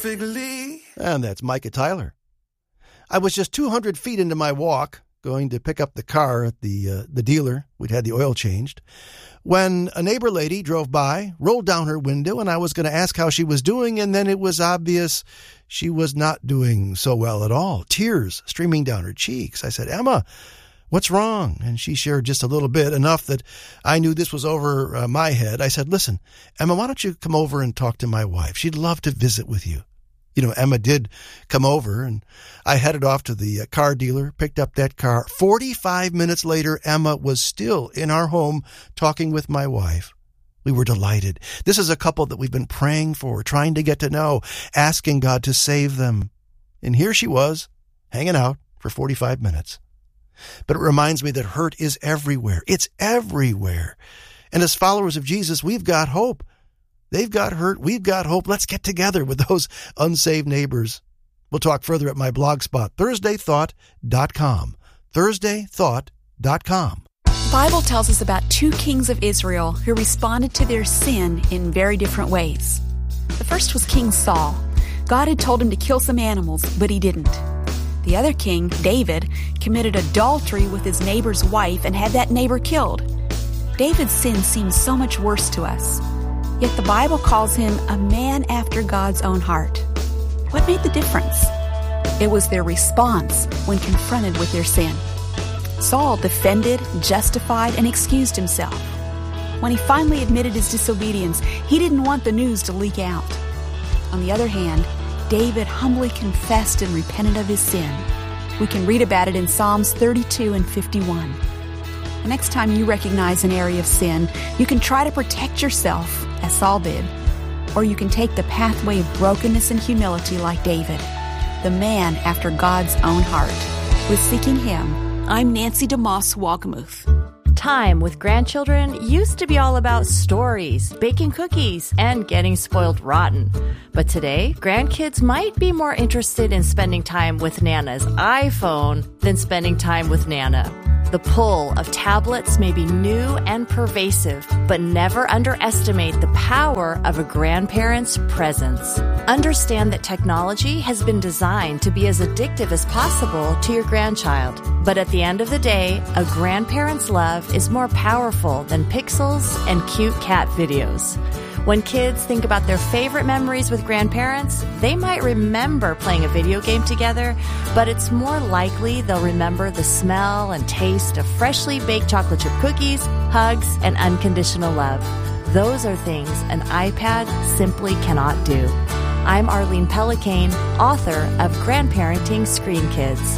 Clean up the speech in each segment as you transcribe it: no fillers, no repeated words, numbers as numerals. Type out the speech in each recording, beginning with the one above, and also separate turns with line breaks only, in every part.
perfectly.
And that's Micah Tyler. I was just 200 feet into my walk, going to pick up the car at the dealer. We'd had the oil changed, when a neighbor lady drove by, rolled down her window, and I was going to ask how she was doing, and then it was obvious she was not doing so well at all. Tears streaming down her cheeks. I said, "Emma, what's wrong?" And she shared just a little bit, enough that I knew this was over my head. I said, "Listen, Emma, why don't you come over and talk to my wife? She'd love to visit with you." You know, Emma did come over, and I headed off to the car dealer, picked up that car. 45 minutes later, Emma was still in our home talking with my wife. We were delighted. This is a couple that we've been praying for, trying to get to know, asking God to save them. And here she was, hanging out for 45 minutes. But it reminds me that hurt is everywhere. It's everywhere. And as followers of Jesus, we've got hope. They've got hurt. We've got hope. Let's get together with those unsaved neighbors. We'll talk further at my blog spot, ThursdayThought.com. ThursdayThought.com.
The Bible tells us about two kings of Israel who responded to their sin in very different ways. The first was King Saul. God had told him to kill some animals, but he didn't. The other king, David, committed adultery with his neighbor's wife and had that neighbor killed. David's sin seems so much worse to us. Yet the Bible calls him a man after God's own heart. What made the difference? It was their response when confronted with their sin. Saul defended, justified, and excused himself. When he finally admitted his disobedience, he didn't want the news to leak out. On the other hand, David humbly confessed and repented of his sin. We can read about it in Psalms 32 and 51. The next time you recognize an area of sin, you can try to protect yourself, as Saul did, or you can take the pathway of brokenness and humility like David, the man after God's own heart. With Seeking Him, I'm Nancy DeMoss Walgamuth.
Time with grandchildren used to be all about stories, baking cookies, and getting spoiled rotten. But today, grandkids might be more interested in spending time with Nana's iPhone than spending time with Nana. The pull of tablets may be new and pervasive, but never underestimate the power of a grandparent's presence. Understand that technology has been designed to be as addictive as possible to your grandchild. But at the end of the day, a grandparent's love is more powerful than pixels and cute cat videos. When kids think about their favorite memories with grandparents, they might remember playing a video game together, but it's more likely they'll remember the smell and taste of freshly baked chocolate chip cookies, hugs, and unconditional love. Those are things an iPad simply cannot do. I'm Arlene Pellicane, author of Grandparenting Screen Kids.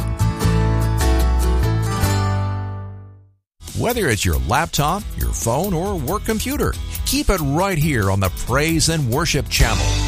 Whether it's your laptop, your phone, or work computer, keep it right here on the Praise and Worship Channel.